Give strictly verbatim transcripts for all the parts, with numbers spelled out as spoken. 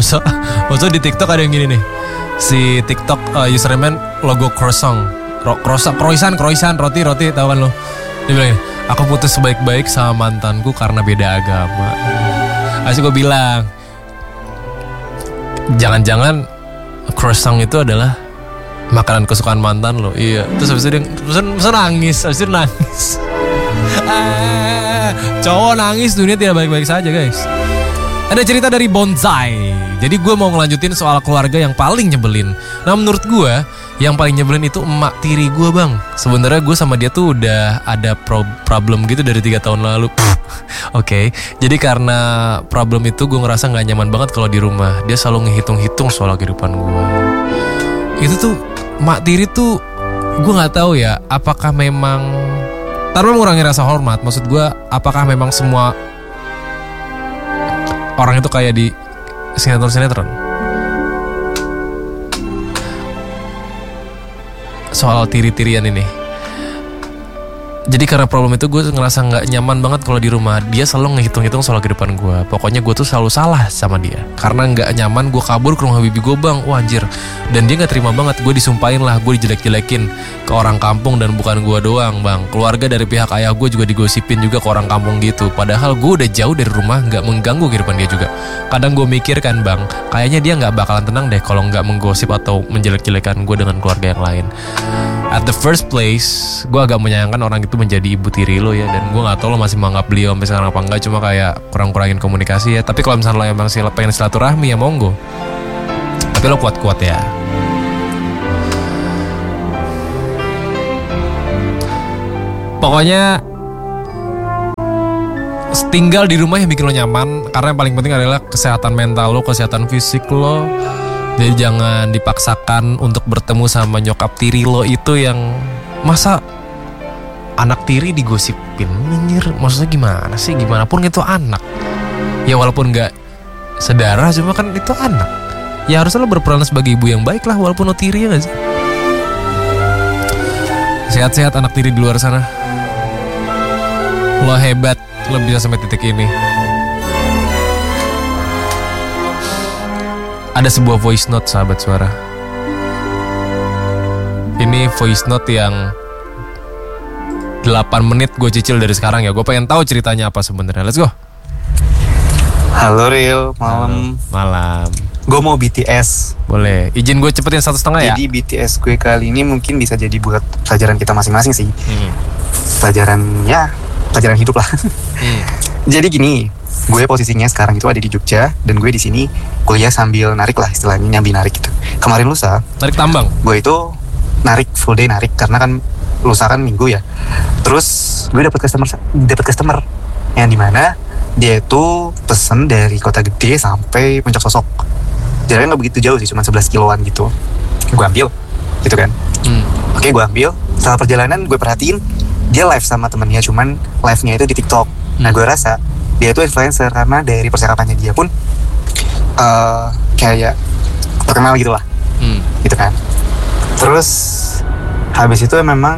Masa, masa di TikTok ada yang gini nih. Si TikTok uh, username logo croissant, Ro- croissant, croissant, croissant, roti, roti, tahu kan lo? Dia bilang, aku putus sebaik-baik sama mantanku karena beda agama. Asli gue bilang, jangan-jangan croissant itu adalah makanan kesukaan mantan lo. Iya. Terus habis itu dia terus, terus nangis, habis itu nangis. ah, cowok nangis dunia tidak baik-baik saja guys. Ada cerita dari Bonsai. Jadi gue mau ngelanjutin soal keluarga yang paling nyebelin. Nah menurut gue yang paling nyebelin itu emak tiri gue bang. Sebenarnya gue sama dia tuh udah ada pro- problem gitu dari tiga tahun lalu. Oke, okay. Jadi karena problem itu gue ngerasa nggak nyaman banget kalau di rumah. Dia selalu ngehitung-hitung soal kehidupan gue. Itu tuh emak tiri tuh gue nggak tahu ya. Apakah memang tanpa mengurangi rasa hormat. Maksud gue apakah memang semua orang itu kayak di sinetron-sinetron soal tiri-tirian ini. Jadi karena problem itu gue ngerasa gak nyaman banget kalau di rumah. Dia selalu ngehitung-hitung soal kehidupan gue. Pokoknya gue tuh selalu salah sama dia. Karena gak nyaman gue kabur ke rumah bibi gue bang. Wah anjir. Dan dia gak terima banget. Gue disumpahin lah, gue dijelek-jelekin ke orang kampung. Dan bukan gue doang bang. Keluarga dari pihak ayah gue juga digosipin juga ke orang kampung gitu. Padahal gue udah jauh dari rumah, gak mengganggu kehidupan dia juga. Kadang gue mikir kan bang, kayaknya dia gak bakalan tenang deh kalau gak menggosip atau menjelek-jelekan gue dengan keluarga yang lain. At the first place, gue agak menyayangkan orang itu menjadi ibu tiri lo ya. Dan gue gak tahu lo masih menganggap beliau sampai sekarang apa enggak. Cuma kayak kurang-kurangin komunikasi ya. Tapi kalau misalnya lo emang sila, pengen silaturahmi ya monggo. Tapi lo kuat-kuat ya. Pokoknya tinggal di rumah yang bikin lo nyaman. Karena yang paling penting adalah kesehatan mental lo, kesehatan fisik lo. Jadi jangan dipaksakan untuk bertemu sama nyokap tiri lo itu yang masa anak tiri digosipin, anjir. Maksudnya gimana sih? Gimana pun itu anak. Ya walaupun gak sedarah, cuma kan itu anak. Ya harusnya lo berperan sebagai ibu yang baik lah, walaupun lo tiri ya gak sih? Sehat-sehat anak tiri di luar sana. Lo hebat, lo bisa sampai titik ini. Ada sebuah voice note sahabat suara. Ini voice note yang delapan menit gue cicil dari sekarang ya. Gue pengen tahu ceritanya apa sebenarnya. Let's go. Halo Rio, malam. Halo, malam. Gue mau B T S. Boleh. Izin gue cepetin satu setengah ya. Jadi B T S gue kali ini mungkin bisa jadi buat pelajaran kita masing-masing sih. Hmm. Pelajaran ya, pelajaran hidup lah. Hmm. Jadi gini, gue posisinya sekarang itu ada di Jogja dan gue di sini kuliah sambil narik lah, istilahnya nyambi narik gitu. Kemarin lusa, narik tambang. Gue itu narik full day narik karena kan lusa kan minggu ya. Terus gue dapet customer, dapet customer yang dimana dia itu pesen dari Kota Gede sampai Puncak Sosok. Jaraknya nggak begitu jauh sih, cuma sebelas kiloan gitu. Gue ambil, gitu kan. Hmm. Oke, gue ambil. Setelah perjalanan gue perhatiin dia live sama temennya, cuman live-nya itu di TikTok. Nah gue rasa dia itu influencer karena dari percakapannya dia pun uh, kayak terkenal gitu lah, hmm. gitu kan. Terus habis itu memang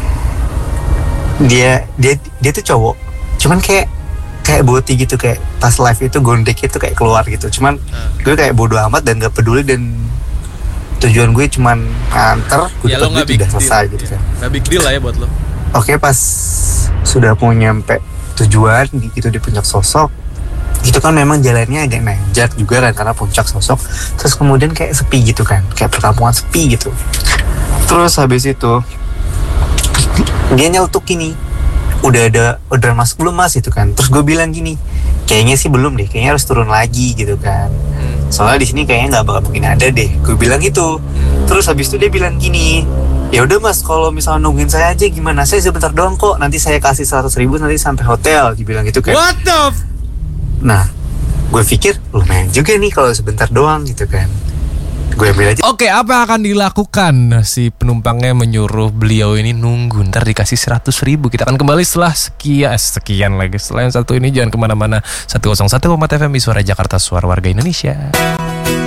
dia dia dia tuh cowok, cuman kayak kayak boti gitu, kayak pas live itu gondek itu kayak keluar gitu. Cuman gue kayak bodo amat dan gak peduli dan tujuan gue cuman nganter, gue ya, udah selesai gitu kan. Gak big deal lah ya buat lo. Oke, pas sudah mau nyampe tujuan gitu di Puncak Sosok itu kan memang jalannya agak nanjak juga kan karena Puncak Sosok. Terus kemudian kayak sepi gitu kan, kayak perkampungan sepi gitu. Terus habis itu dia nyeletuk gini, udah ada orderan masuk belum mas gitu kan. Terus gue bilang gini, kayaknya sih belum deh, kayaknya harus turun lagi gitu kan, soalnya di sini kayaknya nggak bakal mungkin ada deh. Gue bilang gitu. Terus habis itu dia bilang gini, ya udah mas, kalau misalnya nungguin saya aja gimana, saya sebentar doang kok, nanti saya kasih seratus ribu nanti sampai hotel, dibilang gitu kan. What the f- Nah gue pikir lumayan juga nih kalau sebentar doang gitu kan. Gue ambil aja. Oke, apa yang akan dilakukan? Si penumpangnya menyuruh beliau ini nunggu, ntar dikasih seratus ribu. Kita akan kembali setelah sekian eh, Sekian lagi. Setelah yang satu ini jangan kemana-mana. Seratus satu koma empat F M Suara Jakarta, suara warga Indonesia.